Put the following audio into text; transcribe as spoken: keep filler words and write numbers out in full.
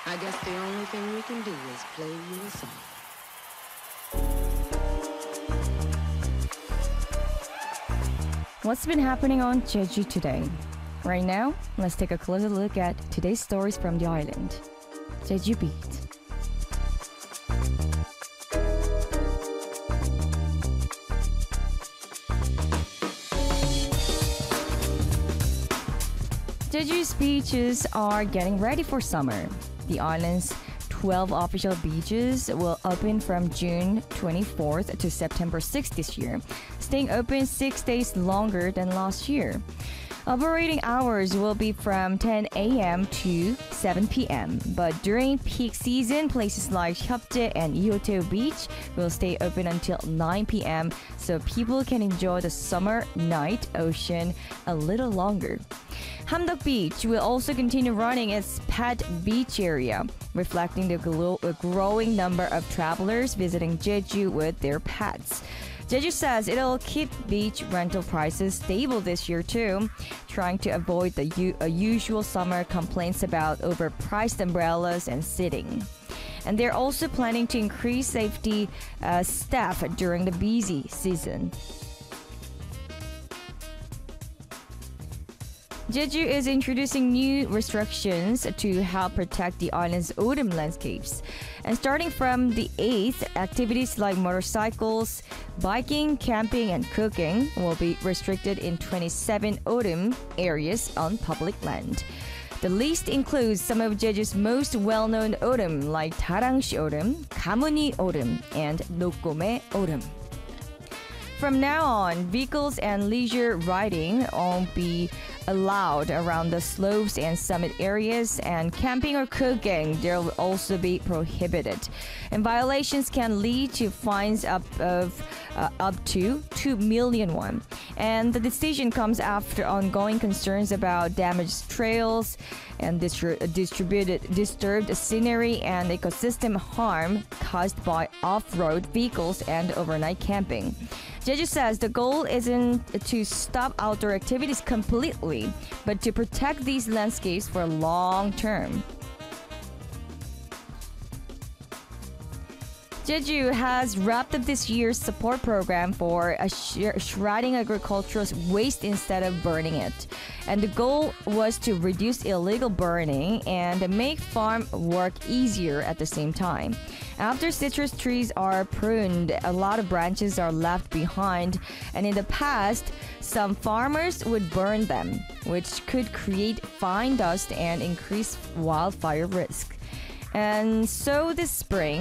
I guess the only thing we can do is play you a song. What's been happening on Jeju today? Right now, let's take a closer look at today's stories from the island. Jeju Beat. Jeju's beaches are getting ready for summer. The island's twelve official beaches will open from June twenty-fourth to September sixth this year, staying open six days longer than last year. Operating hours will be from ten a.m. to seven p.m. But during peak season, places like Hyopdae and Ihoto Beach will stay open until nine p.m. so people can enjoy the summer night ocean a little longer. Hamdok Beach will also continue running its pet beach area, reflecting the glo- growing number of travelers visiting Jeju with their pets. Jeju says it'll keep beach rental prices stable this year too, trying to avoid the u- uh, usual summer complaints about overpriced umbrellas and seating. And they're also planning to increase safety uh, staff during the busy season. Jeju is introducing new restrictions to help protect the island's autumn landscapes. And starting from the eighth, activities like motorcycles, biking, camping, and cooking will be restricted in twenty-seven autumn areas on public land. The list includes some of Jeju's most well-known autumn like Darangshi Autumn, Gamuni Autumn, and Nokgome Autumn. From now on, vehicles and leisure riding won't be allowed around the slopes and summit areas, and camping or cooking there will also be prohibited. And violations can lead to fines up of uh, up to two million won. And the decision comes after ongoing concerns about damaged trails and distri- distributed disturbed scenery and ecosystem harm caused by off-road vehicles and overnight camping. Jeju says the goal isn't to stop outdoor activities completely, but to protect these landscapes for long term. Jeju has wrapped up this year's support program for uh, sh- shredding agricultural waste instead of burning it. And the goal was to reduce illegal burning and make farm work easier at the same time. After citrus trees are pruned, a lot of branches are left behind, and in the past, some farmers would burn them, which could create fine dust and increase wildfire risk. And so this spring,